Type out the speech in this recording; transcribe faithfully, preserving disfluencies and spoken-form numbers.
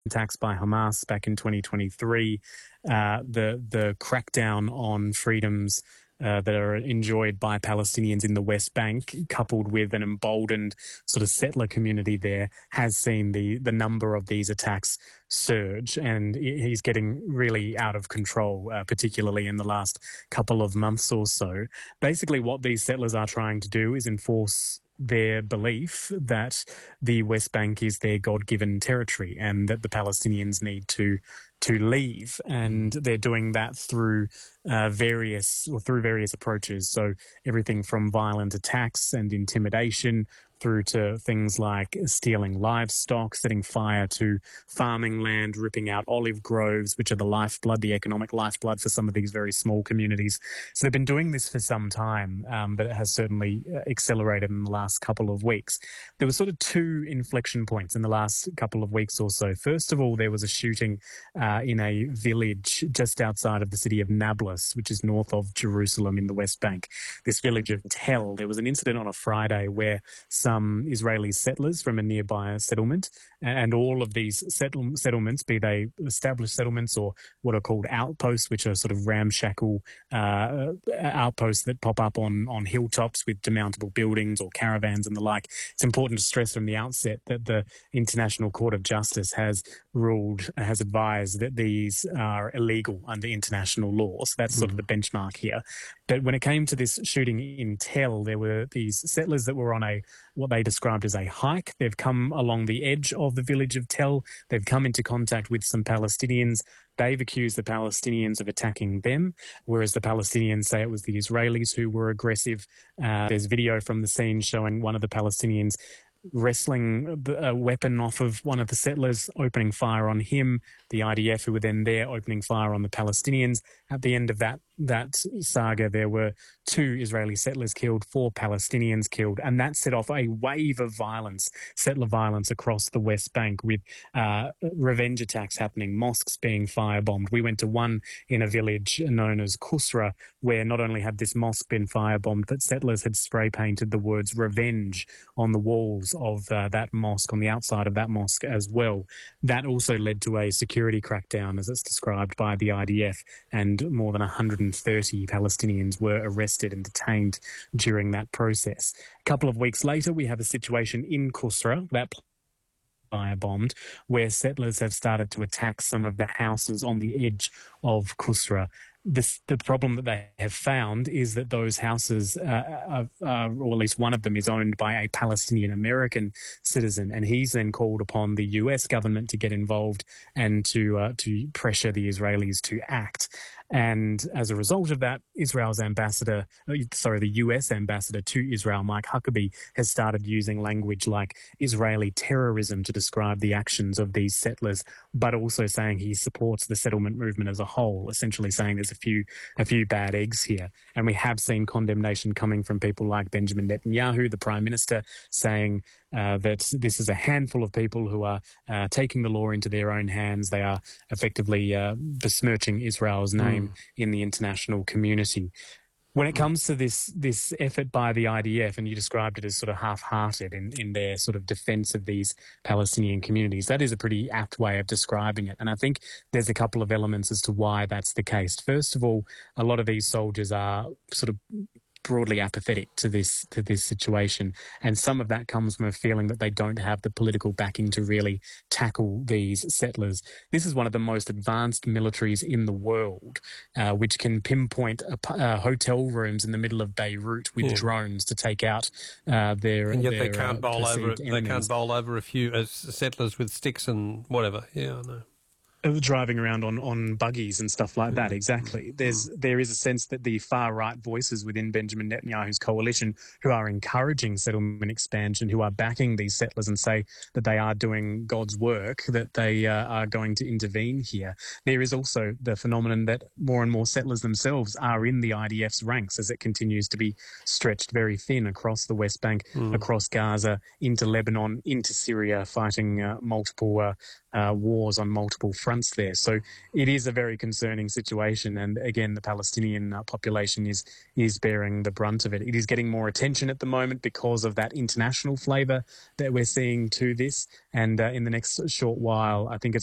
attacks by Hamas back in twenty twenty-three, uh, the the crackdown on freedoms Uh, that are enjoyed by Palestinians in the West Bank, coupled with an emboldened sort of settler community there, has seen the the number of these attacks surge, and he's getting really out of control, uh, particularly in the last couple of months or so. Basically, what these settlers are trying to do is enforce their belief that the West Bank is their God-given territory and that the Palestinians need to to leave, and they're doing that through uh, various or through various approaches. So everything from violent attacks and intimidation through to things like stealing livestock, setting fire to farming land, ripping out olive groves, which are the lifeblood, the economic lifeblood for some of these very small communities. So they've been doing this for some time, um, but it has certainly accelerated in the last couple of weeks. There were sort of two inflection points in the last couple of weeks or so. First of all, there was a shooting uh, in a village just outside of the city of Nablus, which is north of Jerusalem in the West Bank. This village of Tel, there was an incident on a Friday where some Um, Israeli settlers from a nearby settlement, and all of these settle- settlements, be they established settlements or what are called outposts, which are sort of ramshackle uh, outposts that pop up on, on hilltops with demountable buildings or caravans and the like. It's important to stress from the outset that the International Court of Justice has ruled, has advised that these are illegal under international law. So that's sort of the benchmark here. But when it came to this shooting in Tel, there were these settlers that were on a what they described as a hike. They've come along the edge of the village of Tel. They've come into contact with some Palestinians. They've accused the Palestinians of attacking them, whereas the Palestinians say it was the Israelis who were aggressive. Uh, there's video from the scene showing one of the Palestinians wrestling a weapon off of one of the settlers, opening fire on him. The I D F, who were then there, opening fire on the Palestinians. At the end of that that saga, there were two Israeli settlers killed, four Palestinians killed, and that set off a wave of violence, settler violence across the West Bank, with uh, revenge attacks happening, mosques being firebombed. We went to one in a village known as Kusra, where not only had this mosque been firebombed, but settlers had spray-painted the words revenge on the walls of uh, that mosque, on the outside of that mosque as well. That also led to a security crackdown, as it's described by the I D F, and more than one hundred thirty Palestinians were arrested and detained during that process. A couple of weeks later, we have a situation in Kusra, that firebombed, where settlers have started to attack some of the houses on the edge of Kusra. This, the problem that they have found is that those houses, uh, uh, or at least one of them, is owned by a Palestinian-American citizen, and he's then called upon the U S government to get involved and to uh, to pressure the Israelis to act. And as a result of that, Israel's ambassador, sorry, the U S ambassador to Israel, Mike Huckabee, has started using language like Israeli terrorism to describe the actions of these settlers, but also saying he supports the settlement movement as a whole, essentially saying there's a few a few bad eggs here. And we have seen condemnation coming from people like Benjamin Netanyahu, the Prime Minister, saying uh, that this is a handful of people who are uh, taking the law into their own hands. They are effectively uh, besmirching Israel's name mm. in the international community. When it comes to this this effort by the I D F, and you described it as sort of half-hearted in, in their sort of defence of these Palestinian communities, that is a pretty apt way of describing it. And I think there's a couple of elements as to why that's the case. First of all, a lot of these soldiers are sort of broadly apathetic to this to this situation, and some of that comes from a feeling that they don't have the political backing to really tackle these settlers. This is one of the most advanced militaries in the world, uh, which can pinpoint a, uh, hotel rooms in the middle of Beirut with yeah. drones to take out uh, their. And yet their, they can't uh, bowl over. enemies. They can't bowl over a few uh, settlers with sticks and whatever. Yeah, I know. Driving around on, on buggies and stuff like that, exactly. There's there is a sense that the far-right voices within Benjamin Netanyahu's coalition, who are encouraging settlement expansion, who are backing these settlers and say that they are doing God's work, that they uh, are going to intervene here. There is also the phenomenon that more and more settlers themselves are in the I D F's ranks as it continues to be stretched very thin across the West Bank, mm. across Gaza, into Lebanon, into Syria, fighting uh, multiple uh, uh, wars on multiple fronts there. So it is a very concerning situation, and again, the Palestinian uh, population is is bearing the brunt of it. It is getting more attention at the moment because of that international flavour that we're seeing to this, and uh, in the next short while, I think it's